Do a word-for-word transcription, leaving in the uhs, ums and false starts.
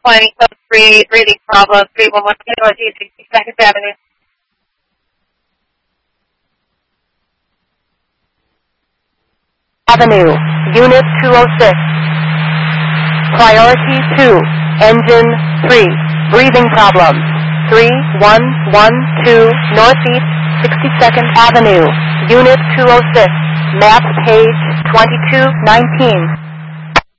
twenty, code three, breathing problem, three one one Northeast sixty-second Avenue. Avenue, Unit two oh six. Priority two, Engine three, breathing problem, three one one two Northeast sixty-second Avenue, Unit two oh six, map page twenty-two nineteen.